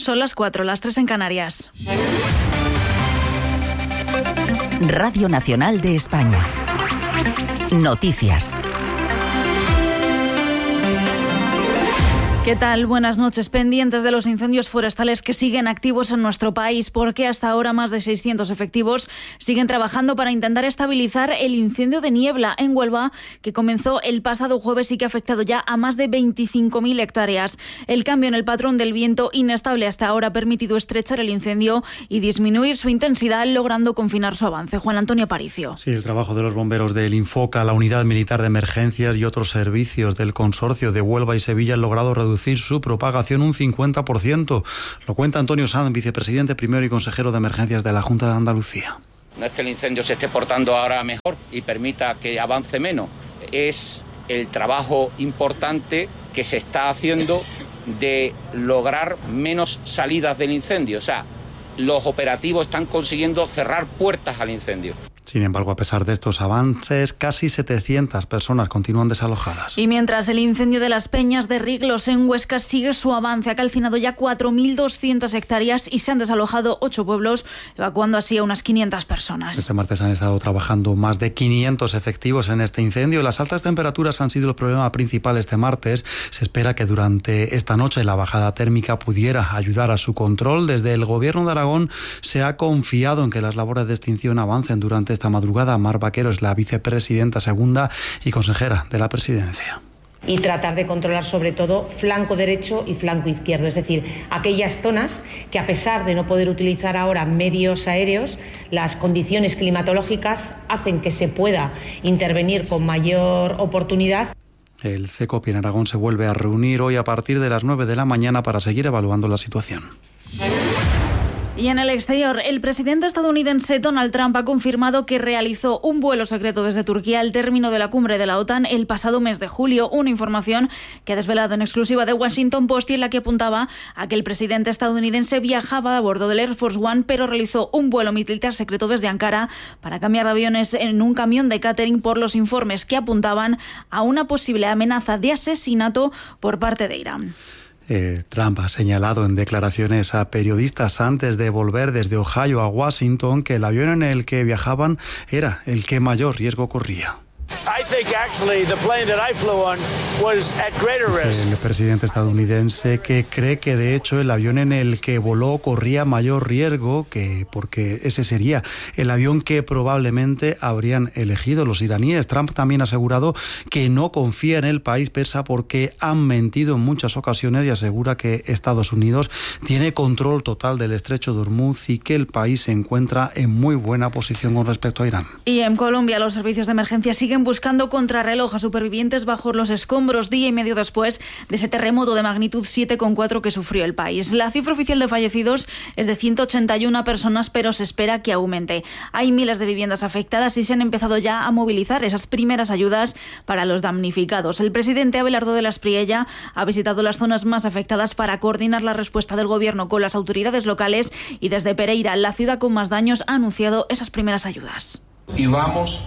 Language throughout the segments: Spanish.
Son las 4, las 3 en Canarias. Radio Nacional de España. Noticias. ¿Qué tal? Buenas noches. Pendientes de los incendios forestales que siguen activos en nuestro país, porque hasta ahora más de 600 efectivos siguen trabajando para intentar estabilizar el incendio de niebla en Huelva, que comenzó el pasado jueves y que ha afectado ya a más de 25.000 hectáreas. El cambio en el patrón del viento inestable hasta ahora ha permitido estrechar el incendio y disminuir su intensidad, logrando confinar su avance. Juan Antonio Aparicio. Sí, el trabajo de los bomberos del Infoca, la Unidad Militar de Emergencias y otros servicios del Consorcio de Huelva y Sevilla han logrado reducir su propagación un 50%. Lo cuenta Antonio Sanz, vicepresidente primero y consejero de Emergencias de la Junta de Andalucía. No es que el incendio se esté portando ahora mejor y permita que avance menos, es el trabajo importante que se está haciendo de lograr menos salidas del incendio. O sea, los operativos están consiguiendo cerrar puertas al incendio. Sin embargo, a pesar de estos avances, casi 700 personas continúan desalojadas. Y mientras el incendio de las Peñas de Riglos en Huesca sigue su avance, ha calcinado ya 4.200 hectáreas y se han desalojado 8 pueblos, evacuando así a unas 500 personas. Este martes han estado trabajando más de 500 efectivos en este incendio. Las altas temperaturas han sido el problema principal este martes. Se espera que durante esta noche la bajada térmica pudiera ayudar a su control. Desde el Gobierno de Aragón se ha confiado en que las labores de extinción avancen durante esta madrugada. Mar Vaquero es la vicepresidenta segunda y consejera de la presidencia. Y tratar de controlar sobre todo flanco derecho y flanco izquierdo, es decir, aquellas zonas que a pesar de no poder utilizar ahora medios aéreos, las condiciones climatológicas hacen que se pueda intervenir con mayor oportunidad. El CECOP en Aragón se vuelve a reunir hoy a partir de las 9 de la mañana para seguir evaluando la situación. Y en el exterior, el presidente estadounidense Donald Trump ha confirmado que realizó un vuelo secreto desde Turquía al término de la cumbre de la OTAN el pasado mes de julio, una información que ha desvelado en exclusiva The Washington Post y en la que apuntaba a que el presidente estadounidense viajaba a bordo del Air Force One, pero realizó un vuelo militar secreto desde Ankara para cambiar de aviones en un camión de catering por los informes que apuntaban a una posible amenaza de asesinato por parte de Irán. Trump ha señalado en declaraciones a periodistas antes de volver desde Ohio a Washington que el avión en el que viajaban era el que mayor riesgo corría. El presidente estadounidense que cree que de hecho el avión en el que voló corría mayor riesgo, porque ese sería el avión que probablemente habrían elegido los iraníes. Trump también ha asegurado que no confía en el país persa porque han mentido en muchas ocasiones y asegura que Estados Unidos tiene control total del estrecho de Hormuz y que el país se encuentra en muy buena posición con respecto a Irán. Y en Colombia los servicios de emergencia siguen buscando contrarreloj a supervivientes bajo los escombros día y medio después de ese terremoto de magnitud 7,4 que sufrió el país. La cifra oficial de fallecidos es de 181 personas, pero se espera que aumente. Hay miles de viviendas afectadas y se han empezado ya a movilizar esas primeras ayudas para los damnificados. El presidente Abelardo de la Espriella ha visitado las zonas más afectadas para coordinar la respuesta del gobierno con las autoridades locales y desde Pereira, la ciudad con más daños, ha anunciado esas primeras ayudas. Y vamos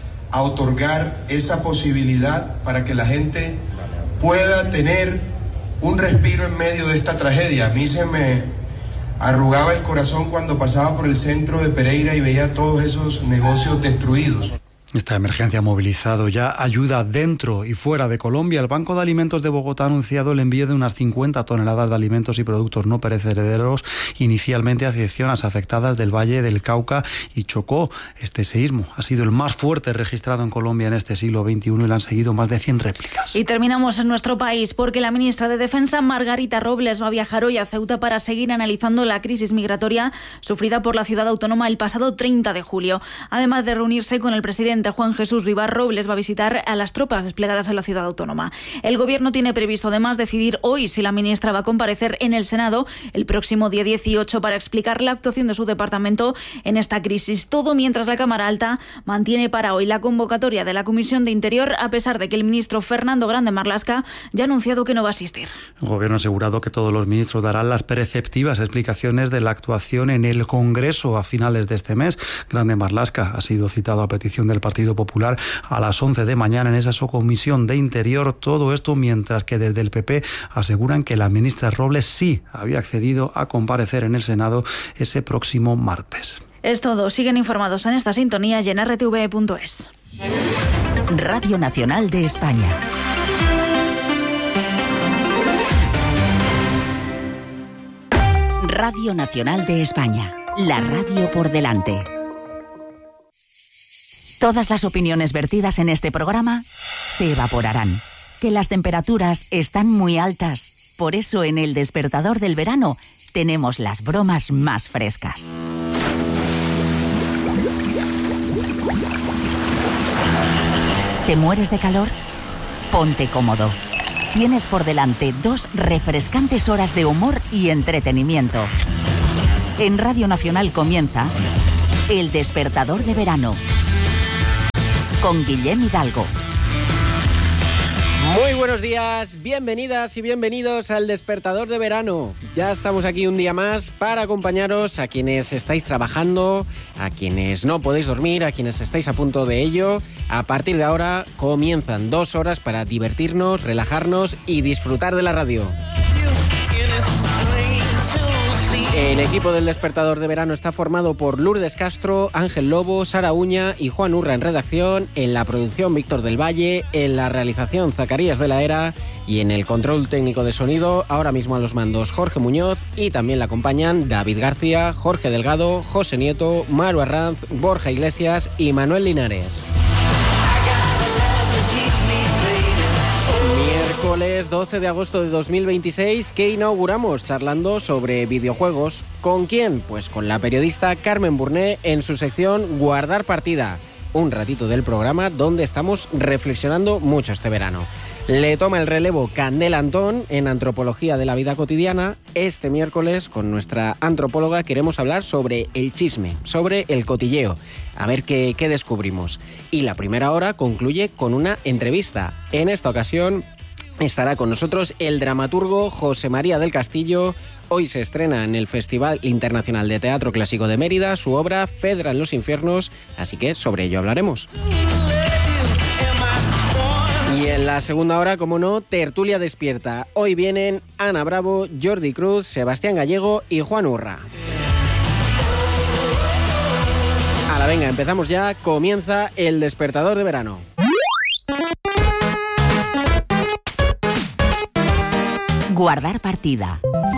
a otorgar esa posibilidad para que la gente pueda tener un respiro en medio de esta tragedia. A mí se me arrugaba el corazón cuando pasaba por el centro de Pereira y veía todos esos negocios destruidos. Esta emergencia ha movilizado ya ayuda dentro y fuera de Colombia. El Banco de Alimentos de Bogotá ha anunciado el envío de unas 50 toneladas de alimentos y productos no perecederos inicialmente hacia zonas afectadas del Valle del Cauca y Chocó. Este seísmo ha sido el más fuerte registrado en Colombia en este siglo XXI y le han seguido más de 100 réplicas. Y terminamos en nuestro país porque la ministra de Defensa, Margarita Robles, va a viajar hoy a Ceuta para seguir analizando la crisis migratoria sufrida por la ciudad autónoma el pasado 30 de julio. Además de reunirse con el presidente Juan Jesús Vivar, Robles va a visitar a las tropas desplegadas en la ciudad autónoma. El gobierno tiene previsto además decidir hoy si la ministra va a comparecer en el Senado el próximo día 18 para explicar la actuación de su departamento en esta crisis. Todo mientras la Cámara Alta mantiene para hoy la convocatoria de la Comisión de Interior, a pesar de que el ministro Fernando Grande Marlaska ya ha anunciado que no va a asistir. El gobierno ha asegurado que todos los ministros darán las preceptivas explicaciones de la actuación en el Congreso a finales de este mes. Grande Marlaska ha sido citado a petición del Partido Popular a las 11 de mañana en esa subcomisión de Interior. Todo esto mientras que desde el PP aseguran que la ministra Robles sí había accedido a comparecer en el Senado ese próximo martes. Es todo. Siguen informados en esta sintonía y en rtv.es. Radio Nacional de España. Radio Nacional de España. La radio por delante. Todas las opiniones vertidas en este programa se evaporarán. Que las temperaturas están muy altas. Por eso en El Despertador del Verano tenemos las bromas más frescas. ¿Te mueres de calor? Ponte cómodo. Tienes por delante 2 refrescantes horas de humor y entretenimiento. En Radio Nacional comienza El Despertador de Verano con Guillem Hidalgo. Muy buenos días, bienvenidas y bienvenidos al Despertador de Verano. Ya estamos aquí un día más para acompañaros a quienes estáis trabajando, a quienes no podéis dormir, a quienes estáis a punto de ello. A partir de ahora comienzan 2 horas para divertirnos, relajarnos y disfrutar de la radio. El equipo del Despertador de Verano está formado por Lourdes Castro, Ángel Lobo, Sara Uña y Juan Urra en redacción, en la producción Víctor del Valle, en la realización Zacarías de la Era y en el control técnico de sonido, ahora mismo a los mandos Jorge Muñoz, y también le acompañan David García, Jorge Delgado, José Nieto, Maru Arranz, Borja Iglesias y Manuel Linares. Miércoles 12 de agosto de 2026, que inauguramos charlando sobre videojuegos. ¿Con quién? Pues con la periodista Carmen Burné en su sección Guardar Partida. Un ratito del programa donde estamos reflexionando mucho este verano. Le toma el relevo Candela Antón en Antropología de la Vida Cotidiana. Este miércoles, con nuestra antropóloga, queremos hablar sobre el chisme, sobre el cotilleo. A ver qué descubrimos. Y la primera hora concluye con una entrevista. En esta ocasión estará con nosotros el dramaturgo José María del Castillo. Hoy se estrena en el Festival Internacional de Teatro Clásico de Mérida su obra Fedra en los Infiernos, así que sobre ello hablaremos. Y en la segunda hora, como no, tertulia despierta. Hoy vienen Ana Bravo, Jordi Cruz, Sebastián Gallego y Juan Urra. Hala, venga, empezamos ya. Comienza el Despertador de Verano. Guardar partida.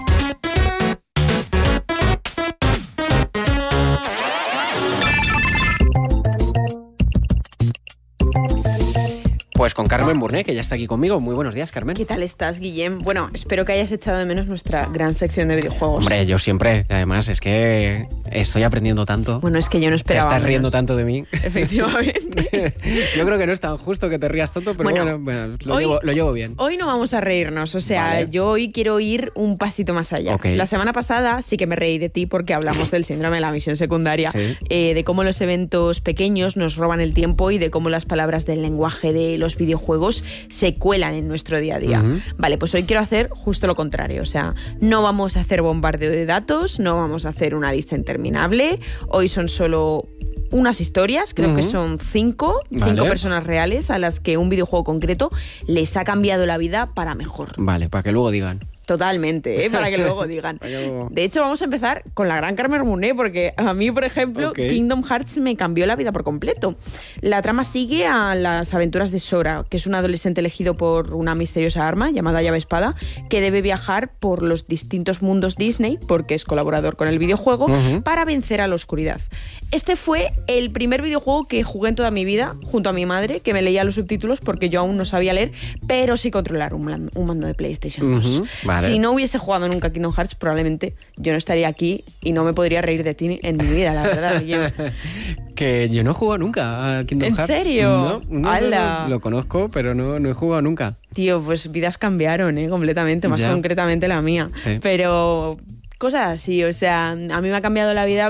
Pues con Carmen Burné, que ya está aquí conmigo. Muy buenos días, Carmen. ¿Qué tal estás, Guillem? Bueno, espero que hayas echado de menos nuestra gran sección de videojuegos. Hombre, yo siempre. Además, es que estoy aprendiendo tanto. Bueno, es que yo no esperaba. Te estás riendo tanto de mí. Efectivamente. Yo creo que no es tan justo que te rías tanto, pero bueno, lo llevo bien. Hoy no vamos a reírnos, o sea, vale. Yo hoy quiero ir un pasito más allá. Okay. La semana pasada sí que me reí de ti porque hablamos del síndrome de la misión secundaria, sí. De cómo los eventos pequeños nos roban el tiempo y de cómo las palabras del lenguaje de los videojuegos se cuelan en nuestro día a día. Uh-huh. Vale, pues hoy quiero hacer justo lo contrario, o sea, no vamos a hacer bombardeo de datos, no vamos a hacer una lista interminable, hoy son solo unas historias, creo que son 5 personas reales a las que un videojuego concreto les ha cambiado la vida para mejor. Vale, para que luego digan. Totalmente, para que luego digan. De hecho, vamos a empezar con la gran Carmen Burné, porque a mí, por ejemplo, Kingdom Hearts me cambió la vida por completo. La trama sigue a las aventuras de Sora, que es un adolescente elegido por una misteriosa arma llamada llave espada, que debe viajar por los distintos mundos Disney, porque es colaborador con el videojuego, para vencer a la oscuridad. Este fue el primer videojuego que jugué en toda mi vida, junto a mi madre, que me leía los subtítulos porque yo aún no sabía leer, pero sí controlar un mando de PlayStation 2. Vale. Si no hubiese jugado nunca Kingdom Hearts, probablemente yo no estaría aquí y no me podría reír de ti en mi vida, la verdad. Que yo no he jugado nunca a Kingdom Hearts. ¿En serio? No, lo conozco, pero no he jugado nunca. Tío, pues vidas cambiaron, completamente, más concretamente la mía. Sí. Pero cosas así, o sea, a mí me ha cambiado la vida,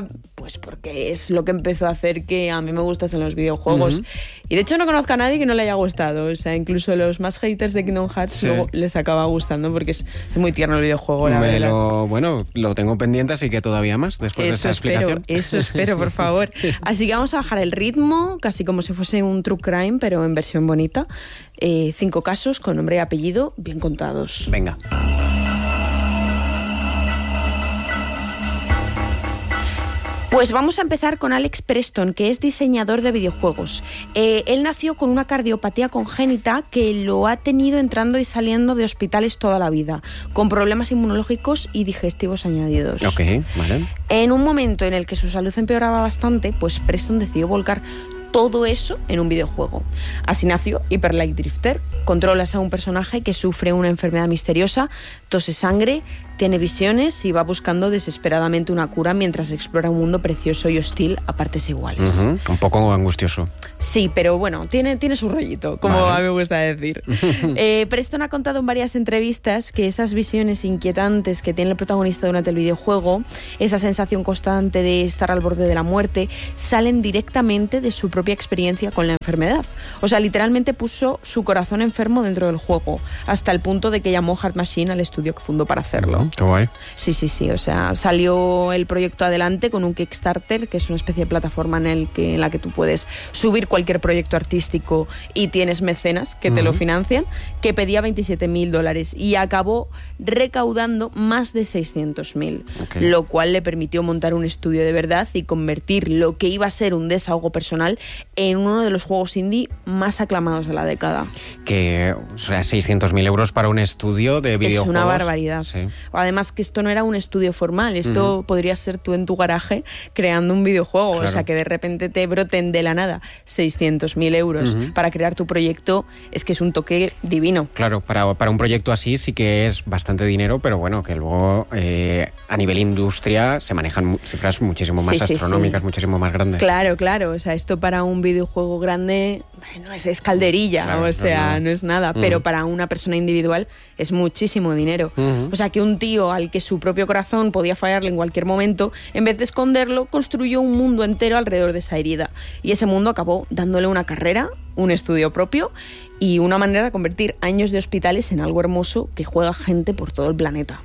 pues porque es lo que empezó a hacer que a mí me gustasen los videojuegos. Y de hecho no conozco a nadie que no le haya gustado. O sea, incluso los más haters de Kingdom Hearts luego les acaba gustando porque es muy tierno el videojuego, la verdad. Bueno, lo tengo pendiente, así que todavía más después de esta explicación. Eso espero, por favor. Así que vamos a bajar el ritmo, casi como si fuese un true crime, pero en versión bonita. 5 casos con nombre y apellido bien contados. Venga. Pues vamos a empezar con Alex Preston, que es diseñador de videojuegos. Él nació con una cardiopatía congénita que lo ha tenido entrando y saliendo de hospitales toda la vida, con problemas inmunológicos y digestivos añadidos. Ok, vale. En un momento en el que su salud empeoraba bastante, pues Preston decidió volcar todo eso en un videojuego. Así nació Hyper Light Drifter. Controlas a un personaje que sufre una enfermedad misteriosa, tose sangre, tiene visiones y va buscando desesperadamente una cura mientras explora un mundo precioso y hostil a partes iguales. Un poco angustioso. Sí, pero bueno, tiene su rollito, como a mí me gusta decir. Preston ha contado en varias entrevistas que esas visiones inquietantes que tiene el protagonista durante el videojuego, esa sensación constante de estar al borde de la muerte, salen directamente de su propia experiencia con la enfermedad. O sea, literalmente puso su corazón enfermo dentro del juego, hasta el punto de que llamó Heart Machine al estudio que fundó para hacerlo. Qué guay. Sí. O sea, salió el proyecto adelante con un Kickstarter, que es una especie de plataforma en la que tú puedes subir cualquier proyecto artístico y tienes mecenas que te lo financian, que pedía $27,000 y acabó recaudando más de 600,000, lo cual le permitió montar un estudio de verdad y convertir lo que iba a ser un desahogo personal en uno de los juegos indie más aclamados de la década. Que, o sea, 600,000 euros para un estudio de videojuegos. Es una barbaridad. Sí. Además que esto no era un estudio formal, esto podría ser tú en tu garaje creando un videojuego, claro. O sea, que de repente te broten de la nada 600,000 euros para crear tu proyecto, es que es un toque divino. Claro, para un proyecto así sí que es bastante dinero, pero bueno, que luego a nivel industria se manejan cifras muchísimo más astronómicas, muchísimo más grandes. Claro, o sea, esto para un videojuego grande, bueno, es calderilla, claro, o sea, no es nada, pero para una persona individual es muchísimo dinero. O sea, que un tío al que su propio corazón podía fallarle en cualquier momento, en vez de esconderlo, construyó un mundo entero alrededor de esa herida. Y ese mundo acabó dándole una carrera, un estudio propio y una manera de convertir años de hospitales en algo hermoso que juega gente por todo el planeta.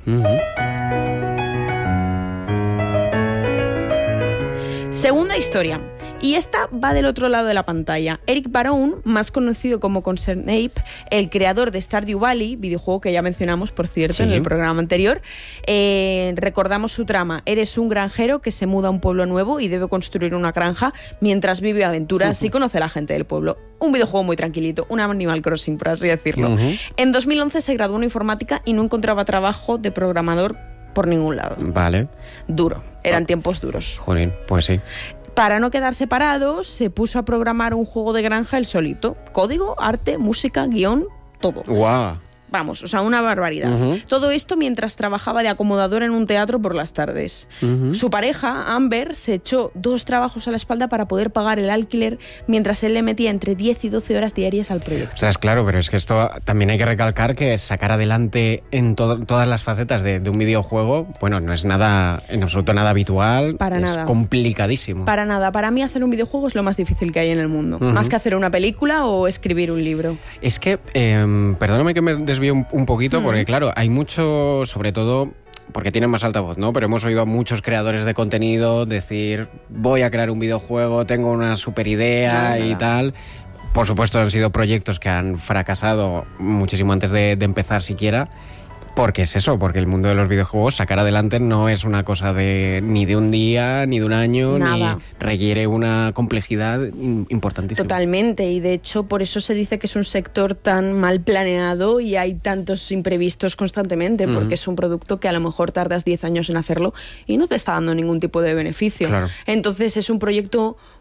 Segunda historia. Y esta va del otro lado de la pantalla. Eric Barone, más conocido como Concerned Ape, el creador de Stardew Valley, videojuego que ya mencionamos, por cierto, en el programa anterior, recordamos su trama. Eres un granjero que se muda a un pueblo nuevo y debe construir una granja mientras vive aventuras y conoce a la gente del pueblo. Un videojuego muy tranquilito, un Animal Crossing, por así decirlo. En 2011 se graduó en informática y no encontraba trabajo de programador por ningún lado. Vale. Duro. Eran tiempos duros. Jolín, pues sí. Para no quedarse parado, se puso a programar un juego de granja él solito. Código, arte, música, guión, todo. ¡Guau! Vamos, o sea, una barbaridad. Todo esto mientras trabajaba de acomodador en un teatro por las tardes. Su pareja, Amber, se echó 2 trabajos a la espalda para poder pagar el alquiler mientras él le metía entre 10 y 12 horas diarias al proyecto. O sea, es claro, pero es que esto también hay que recalcar que sacar adelante en todas las facetas de un videojuego, bueno, no es nada, en absoluto nada habitual. Para nada. Es complicadísimo. Para nada. Para mí hacer un videojuego es lo más difícil que hay en el mundo. Más que hacer una película o escribir un libro. Es que, perdóname que me desvíe un poquito, porque claro, hay mucho, sobre todo porque tienen más alta voz, ¿no? Pero hemos oído a muchos creadores de contenido decir, voy a crear un videojuego, tengo una super idea y tal. Por supuesto, han sido proyectos que han fracasado muchísimo antes de empezar siquiera. Porque es eso, porque el mundo de los videojuegos, sacar adelante no es una cosa ni de un día, ni de un año, nada. Ni requiere una complejidad importantísima. Totalmente, y de hecho por eso se dice que es un sector tan mal planeado y hay tantos imprevistos constantemente, porque es un producto que a lo mejor tardas 10 años en hacerlo y no te está dando ningún tipo de beneficio. Claro. Entonces es un proyecto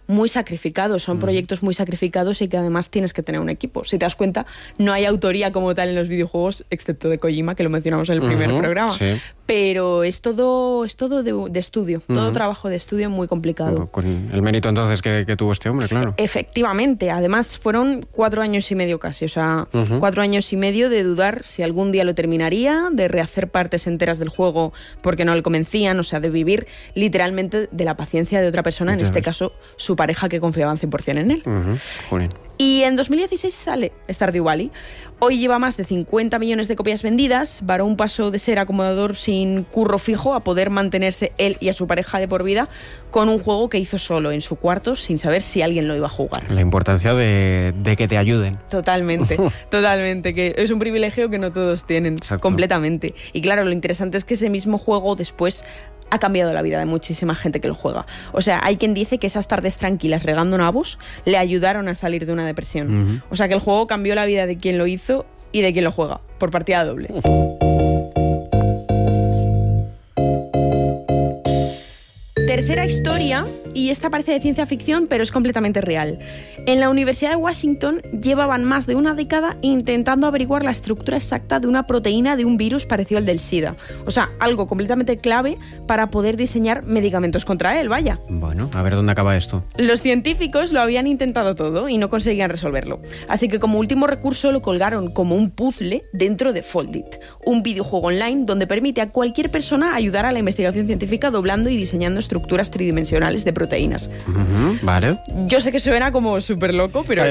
muy sacrificados, son proyectos muy sacrificados y que además tienes que tener un equipo. Si te das cuenta, no hay autoría como tal en los videojuegos, excepto de Kojima, que lo mencionamos en el primer programa. Sí. Pero es todo de estudio, todo trabajo de estudio muy complicado. Con el mérito entonces que tuvo este hombre, claro. Efectivamente, además fueron 4 años y medio casi, o sea, 4 años y medio de dudar si algún día lo terminaría, de rehacer partes enteras del juego porque no le convencían, o sea, de vivir literalmente de la paciencia de otra persona, en este caso su pareja, que confiaban 100% en él. Joder. Y en 2016 sale Stardew Valley. Hoy lleva más de 50 millones de copias vendidas. Varón pasó de ser acomodador sin curro fijo a poder mantenerse él y a su pareja de por vida con un juego que hizo solo en su cuarto sin saber si alguien lo iba a jugar. La importancia de que te ayuden. Totalmente, totalmente. Que es un privilegio que no todos tienen. Exacto. Completamente. Y claro, lo interesante es que ese mismo juego después ha cambiado la vida de muchísima gente que lo juega. O sea, hay quien dice que esas tardes tranquilas regando nabos le ayudaron a salir de una depresión. O sea, que el juego cambió la vida de quien lo hizo y de quien lo juega, por partida doble. Tercera historia, y esta parece de ciencia ficción, pero es completamente real. En la Universidad de Washington llevaban más de una década intentando averiguar la estructura exacta de una proteína de un virus parecido al del SIDA. O sea, algo completamente clave para poder diseñar medicamentos contra él, vaya. Bueno, a ver dónde acaba esto. Los científicos lo habían intentado todo y no conseguían resolverlo. Así que como último recurso lo colgaron como un puzzle dentro de Foldit, un videojuego online donde permite a cualquier persona ayudar a la investigación científica doblando y diseñando estructuras tridimensionales de proteínas. Vale. Yo sé que suena como súper loco, pero